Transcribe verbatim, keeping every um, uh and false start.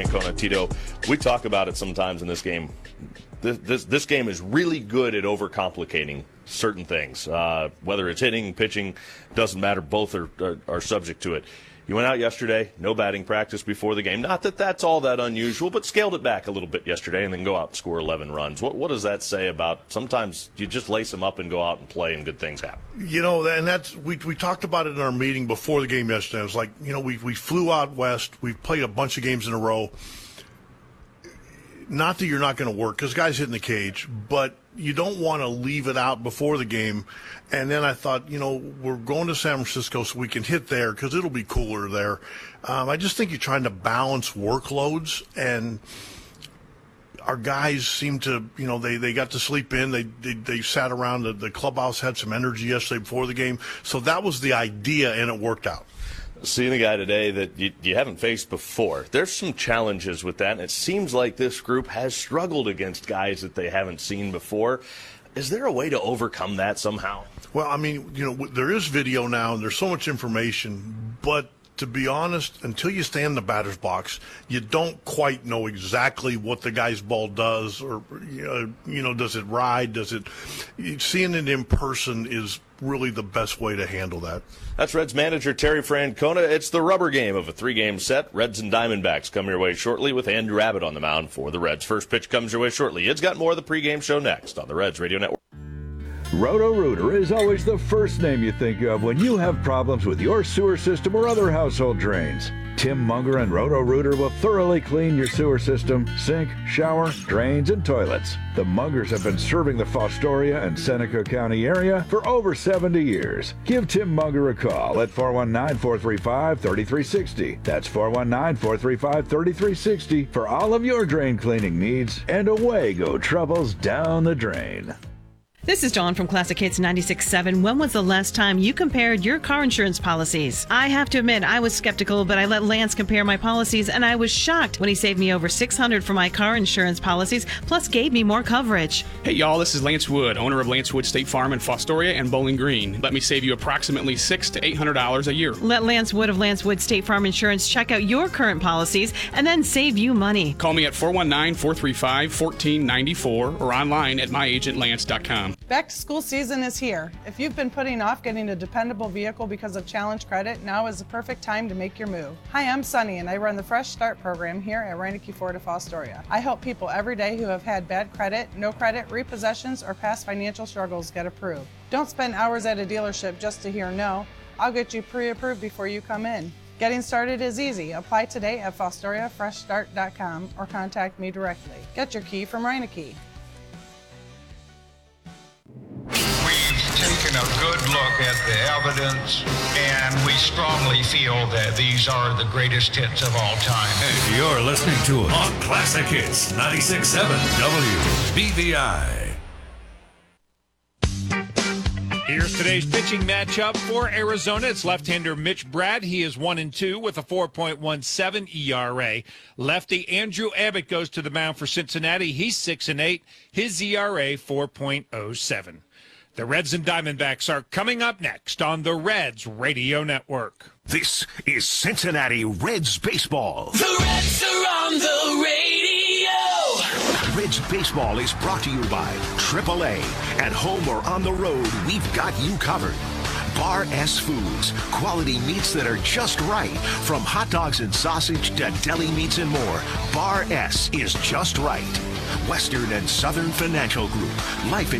Francona, Tito, we talk about it sometimes in this game. This, this, this game is really good at overcomplicating certain things. Uh, whether it's hitting, pitching, doesn't matter. Both are, are, are subject to it. You went out yesterday, no batting practice before the game. Not that that's all that unusual, but scaled it back a little bit yesterday and then go out and score eleven runs. What, what does that say about sometimes you just lace them up and go out and play and good things happen? You know, and that's we we talked about it in our meeting before the game yesterday. It was like, you know, we, we flew out west. We've played a bunch of games in a row. Not that you're not going to work because guys hit in the cage, but you don't want to leave it out before the game. And then I thought, you know, we're going to San Francisco so we can hit there because it'll be cooler there. Um, I just think you're trying to balance workloads, and our guys seem to, you know, they, they got to sleep in. They they, they sat around. The, the clubhouse had some energy yesterday before the game. So that was the idea, and it worked out. Seeing a guy today that you, you haven't faced before, there's some challenges with that, and it seems like this group has struggled against guys that they haven't seen before. Is there a way to overcome that somehow? Well, I mean, you know, there is video now, and there's so much information, but to be honest, until you stand in the batter's box, you don't quite know exactly what the guy's ball does, or, you know, does it ride, does it – seeing it in person is really the best way to handle that. That's Reds manager Terry Francona. It's the rubber game of a three-game set. Reds and Diamondbacks come your way shortly with Andrew Abbott on the mound for the Reds. First pitch comes your way shortly. It's got more of the pregame show next on the Reds Radio Network. Roto-Rooter is always the first name you think of when you have problems with your sewer system or other household drains. Tim Munger and Roto-Rooter will thoroughly clean your sewer system, sink, shower, drains, and toilets. The Mungers have been serving the Fostoria and Seneca County area for over seventy years. Give Tim Munger a call at four one nine, four three five, three three six zero. That's four one nine, four three five, three three six zero for all of your drain cleaning needs, and away go troubles down the drain. This is Dawn from Classic Hits ninety-six point seven. When was the last time you compared your car insurance policies? I have to admit, I was skeptical, but I let Lance compare my policies, and I was shocked when he saved me over six hundred dollars for my car insurance policies, plus gave me more coverage. Hey, y'all, this is Lance Wood, owner of Lance Wood State Farm in Fostoria and Bowling Green. Let me save you approximately six hundred to eight hundred dollars a year. Let Lance Wood of Lance Wood State Farm Insurance check out your current policies and then save you money. Call me at four one nine, four three five, one four nine four or online at my agent lance dot com. Back to school season is here. If you've been putting off getting a dependable vehicle because of challenge credit, now is the perfect time to make your move. Hi, I'm Sunny, and I run the Fresh Start program here at Reineke Ford of Fostoria. I help people every day who have had bad credit, no credit, repossessions, or past financial struggles get approved. Don't spend hours at a dealership just to hear no. I'll get you pre-approved before you come in. Getting started is easy. Apply today at fostoria fresh start dot com or contact me directly. Get your key from Reineke. Taken a good look at the evidence, and we strongly feel that these are the greatest hits of all time. And you're listening to it on Classic Hits ninety-six point seven W B V I. Here's today's pitching matchup for Arizona. It's left-hander Mitch Brad. He is one and two with a four point one seven E R A. Lefty Andrew Abbott goes to the mound for Cincinnati. He's six and eight. His E R A four point oh seven. The Reds and Diamondbacks are coming up next on the Reds Radio Network. This is Cincinnati Reds baseball. The Reds are on the radio. Reds baseball is brought to you by triple A. At home or on the road, we've got you covered. Bar S Foods, quality meats that are just right. From hot dogs and sausage to deli meats and more, Bar S is just right. Western and Southern Financial Group. Life